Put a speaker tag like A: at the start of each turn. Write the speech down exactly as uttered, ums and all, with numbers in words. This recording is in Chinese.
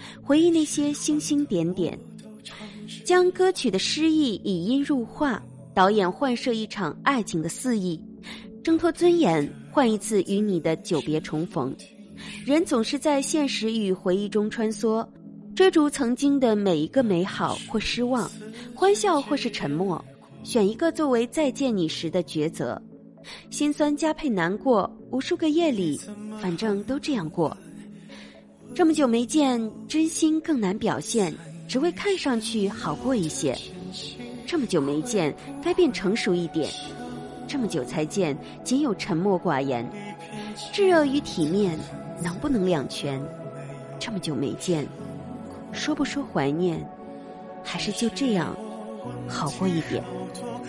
A: 回忆那些星星点点，将歌曲的诗意以音入画，导演幻设一场爱情的肆意，挣脱尊严，换一次与你的久别重逢。人总是在现实与回忆中穿梭，追逐曾经的每一个美好或失望，欢笑或是沉默，选一个作为再见你时的抉择。心酸加配难过，无数个夜里，反正都这样过。这么久没见，真心更难表现，只为看上去好过一些。这么久没见，该变成熟一点。这么久才见，仅有沉默寡言。炙热与体面，能不能两全？这么久没见，说不说怀念，还是就这样好过一点。